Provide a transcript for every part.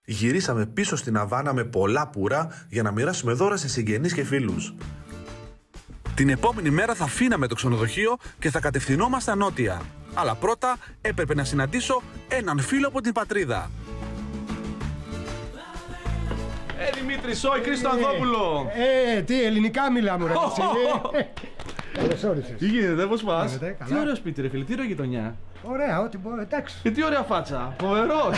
Γυρίσαμε πίσω στην Αβάνα με πολλά πουρά για να μοιράσουμε δώρα σε συγγενείς και φίλους. Την επόμενη μέρα θα φύναμε το ξενοδοχείο και θα κατευθυνόμασταν νότια. Αλλά πρώτα έπρεπε να συναντήσω έναν φίλο από την πατρίδα. Δημήτρη, σόι, Χρήστο Ανθόπουλο! Τι ελληνικά μιλάμε, ρε. Καλώς όρισες. Τι γίνεται, πώς πας? Καλά. Τι ωραίο σπίτι, ρε φίλε, τι ωραία γειτονιά. Ωραία, ό,τι μπορώ, εντάξει. Και τι ωραία φάτσα, φοβερός.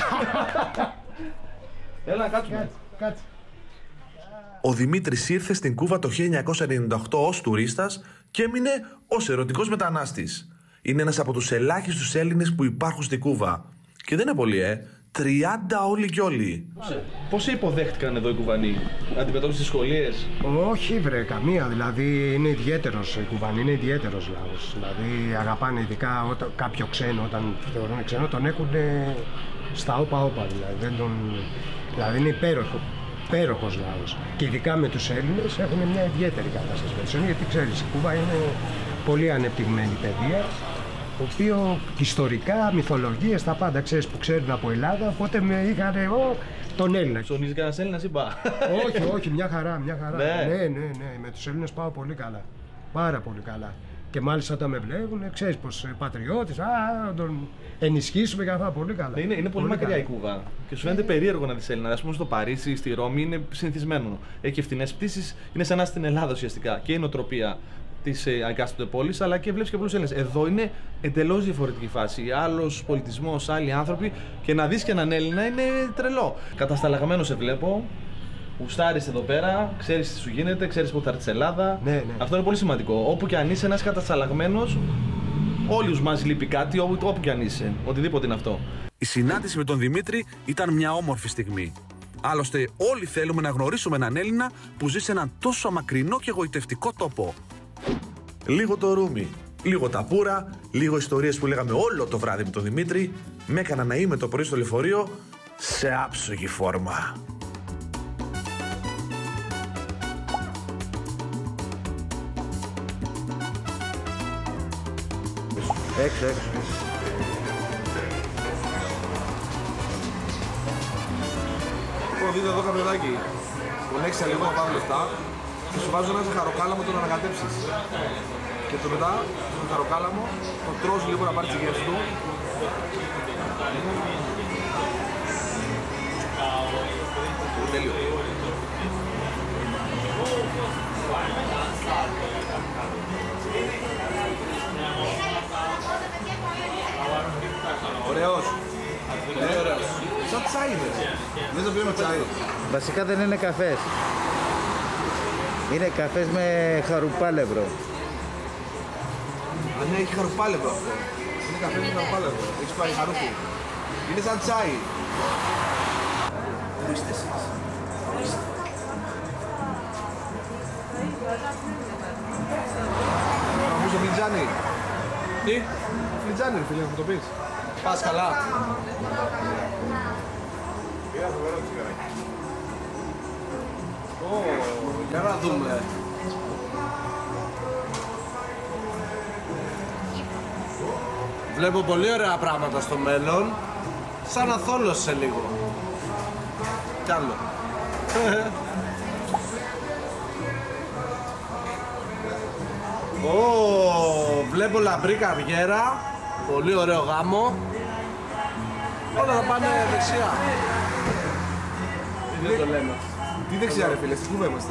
Έλα, κάτσουμε. Κάτσε. Ο Δημήτρης ήρθε στην Κούβα το 1998 ως τουρίστας και έμεινε ως ερωτικός μετανάστης. Είναι ένας από τους ελάχιστους Έλληνες που υπάρχουν στην Κούβα. Και δεν είναι πολλοί, 30 όλοι κι όλοι. Πώς σε υποδέχτηκαν εδώ οι Κουβανοί, αντιμετώπισες δυσκολίες? Όχι, βρε, καμία. Δηλαδή είναι ιδιαίτερος οι Κουβανοί, είναι ιδιαίτερος λαός. Δηλαδή αγαπάνε ειδικά κάποιο ξένο, όταν θεωρούν ξένο, τον έχουν στα όπα-όπα. Δηλαδή είναι υπέροχος λαός. Και ειδικά με τους Έλληνες έχουν μια ιδιαίτερη κατάσταση με τους Έλληνες, γιατί ξέρεις, η Κούβα είναι πολύ ανεπτυγμένη παιδεία, το οποίο ιστορικά, μυθολογίες, τα πάντα ξέρεις που ξέρουν από Ελλάδα, οπότε με είχαν τον Έλληνα. Ψωνίζει κανένας Έλληνας ή μπα? Όχι, μια χαρά. Ναι, με τους Έλληνες πάω πολύ καλά. Πάρα πολύ καλά. Και μάλιστα όταν με βλέπουν, ξέρεις πως πατριώτης, να τον ενισχύσουμε και αυτά, πολύ καλά. Είναι πολύ μακριά η Κούβα. Και σου φαίνεται περίεργο να δεις Έλληνα. Ας πούμε στο Παρίσι, στη Ρώμη είναι συνηθισμένο. Έχει φθηνές πτήσεις, είναι σαν να στην Ελλάδα ουσιαστικά. Και η νοοτροπία της εκάστοτε πόλης, αλλά και βλέπεις και πολλούς Έλληνες. Εδώ είναι εντελώς διαφορετική φάση. Άλλος πολιτισμός, άλλοι άνθρωποι, και να δεις και έναν Έλληνα είναι τρελό. Κατασταλαγμένο σε βλέπω. Γουστάρεις εδώ πέρα, ξέρεις τι σου γίνεται, ξέρεις πού θα έρθεις στην Ελλάδα. Ναι. Αυτό είναι πολύ σημαντικό. Όπου και αν είσαι, ένας κατασταλαγμένος, όλοι μας λείπει κάτι, όπου και αν είσαι. Οτιδήποτε είναι αυτό. Η συνάντηση με τον Δημήτρη ήταν μια όμορφη στιγμή. Άλλωστε, όλοι θέλουμε να γνωρίσουμε έναν Έλληνα που ζει σε έναν τόσο μακρινό και εγωιτευτικό τόπο. Λίγο το ρούμι, λίγο τα πουρα, λίγο ιστορίες που λέγαμε όλο το βράδυ με τον Δημήτρη, με έκανα να είμαι το πρωί στο λεωφορείο σε άψογη φόρμα. Έξω. Λοιπόν, δείτε εδώ καπεδάκι. Κονέξεις σε λίγο να πάρει λεφτά και σου βάζω ένα ζαχαροκάλαμο το να ανακατέψεις. Και το μετά, το ζαχαροκάλαμο, το τρως λίγο να πάρει τη γεύση του. Τέλειο. Ωραίος. Ωραίος. Σαν τσάι είναι. Δεν το πιούμε τσάι. Βασικά δεν είναι καφές. Είναι καφές με χαρουπάλευρο. Ναι, έχει χαρουπάλευρο αυτό. Είναι καφέ με χαρουπάλευρο. Έχεις πάρει χαρούπι. Είναι σαν τσάι. Ορίστε εσείς. Θα μου στο φλιτζάνι. Τι? Φλιτζάνι ρε φίλε, θα μου το πεις. Πας καλά. Για να δούμε. Βλέπω πολύ ωραία πράγματα στο μέλλον. Σαν να θόλωσε λίγο. Κι άλλο. Βλέπω λαμπρή καριέρα. Πολύ ωραίο γάμο. Όλα θα πάνε δεξιά. Δεν το λέμε. Τι δεξιά ρε φίλε, στην Κούβα είμαστε.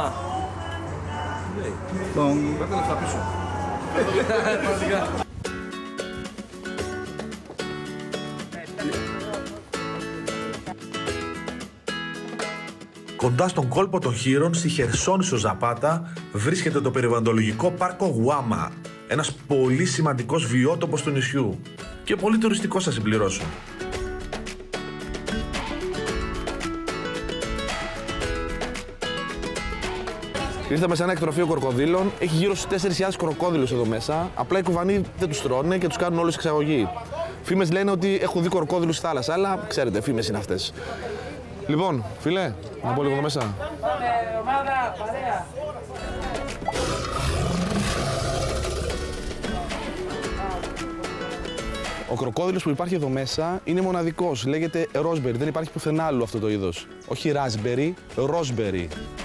Πάτε λεφτά πίσω. Κοντά στον κόλπο των Χήρων, στη Χερσόνησο Ζαπάτα, βρίσκεται το περιβαλλοντολογικό πάρκο Γουάμα. Ένας πολύ σημαντικός βιότοπος του νησιού. Και πολύ τουριστικός θα συμπληρώσω. Ήρθαμε σε ένα εκτροφείο κροκοδίλων. Έχει γύρω στους 4.000 κροκόδιλους εδώ μέσα. Απλά οι Κουβανοί δεν τους τρώνε και τους κάνουν όλους εξαγωγή. Φήμες λένε ότι έχουν δει κροκόδιλους στη θάλασσα, αλλά ξέρετε, φήμες είναι αυτές. Λοιπόν, φίλε, να πω λίγο εδώ μέσα. Ομάδα, παρέα. Ο κροκόδιλος που υπάρχει εδώ μέσα είναι μοναδικός. Λέγεται Raspberry. Δεν υπάρχει πουθενά άλλο αυτό το είδος. Όχι raspberry, Raspberry.